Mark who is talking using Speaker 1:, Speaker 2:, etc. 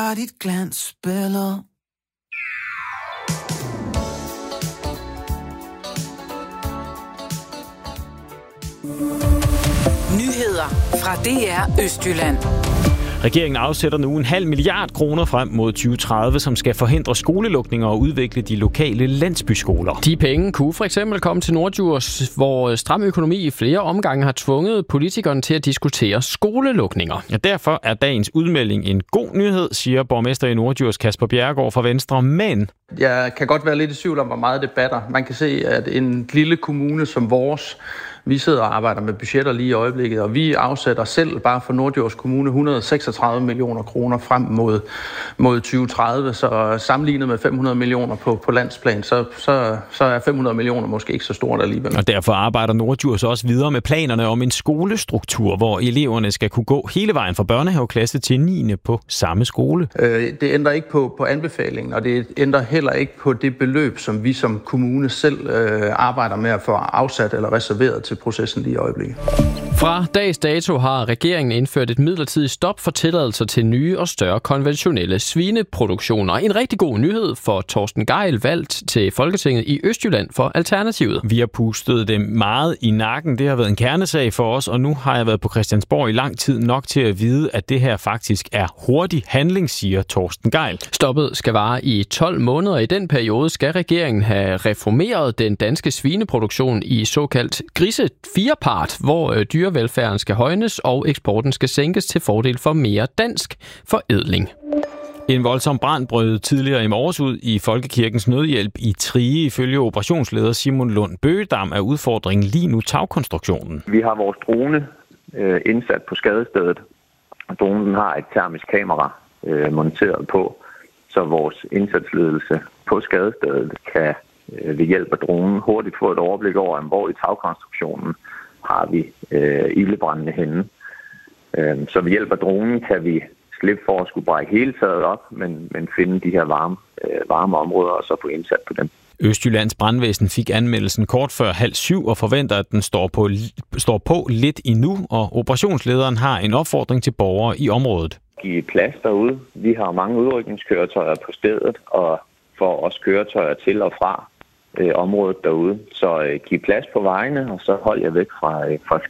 Speaker 1: Dit glansbillede.
Speaker 2: Nyheder fra DR Østjylland.
Speaker 3: Regeringen afsætter nu 0,5 milliard kroner frem mod 2030, som skal forhindre skolelukninger og udvikle de lokale landsbyskoler.
Speaker 4: De penge kunne for eksempel komme til Norddjurs, hvor stram økonomi i flere omgange har tvunget politikerne til at diskutere skolelukninger.
Speaker 3: Ja, derfor er dagens udmelding en god nyhed, siger borgmester i Norddjurs Kasper Bjerregaard fra Venstre, men...
Speaker 5: Jeg kan godt være lidt i tvivl om, hvor meget det batter. Man kan se, at en lille kommune som vores, vi sidder og arbejder med budgetter lige i øjeblikket, og vi afsætter selv bare for Norddjurs Kommune 136 millioner kroner frem mod 2030, så sammenlignet med 500 millioner på landsplan, så er 500 millioner måske ikke så stort alligevel.
Speaker 3: Og derfor arbejder Norddjurs også videre med planerne om en skolestruktur, hvor eleverne skal kunne gå hele vejen fra børnehaveklasse til 9. på samme skole.
Speaker 5: Det ændrer ikke på anbefalingen, og det ændrer heller ikke på det beløb, som vi som kommune selv arbejder med at få afsat eller reserveret til processen lige i øjeblikket.
Speaker 4: Fra dags dato har regeringen indført et midlertidigt stop for tilladelser til nye og større konventionelle svineproduktioner. En rigtig god nyhed for Torsten Gejl, valgt til Folketinget i Østjylland for Alternativet.
Speaker 3: Vi har pustet dem meget i nakken. Det har været en kernesag for os, og nu har jeg været på Christiansborg i lang tid nok til at vide, at det her faktisk er hurtig handling, siger Torsten Gejl.
Speaker 4: Stoppet skal vare i 12 måneder. I den periode skal regeringen have reformeret den danske svineproduktion i såkaldt grise 4-part, hvor dyrevelfærden skal højnes og eksporten skal sænkes til fordel for mere dansk forædling.
Speaker 3: En voldsom brand brød tidligere i morges ud i Folkekirkens Nødhjælp i Trige. Ifølge operationsleder Simon Lund Bøgedam er udfordringen lige nu tagkonstruktionen.
Speaker 6: Vi har vores drone indsat på skadestedet. Dronen har et termisk kamera monteret på, så vores indsatsledelse på skadestedet kan ved hjælp af dronen hurtigt få et overblik over, hvor i tagkonstruktionen har vi ildebrændende henne. Så ved hjælp af dronen kan vi slippe for at skulle brække hele taget op, men finde de her varme områder og så få indsat på dem.
Speaker 3: Østjyllands brandvæsen fik anmeldelsen kort før 6:30 og forventer, at den står på lidt endnu, og operationslederen har en opfordring til borgere i området.
Speaker 6: Giv plads derude. Vi har mange udrykningskøretøjer på stedet, og får også køretøjer til og fra området derude. Så giv plads på vejene, og så hold jer væk fra